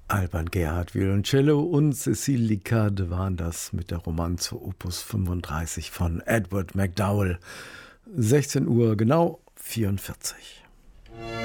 Alban Gerhard Violoncello und Cécile Licard waren das mit der Romanze Opus 35 von Edward MacDowell. 16 Uhr genau 44.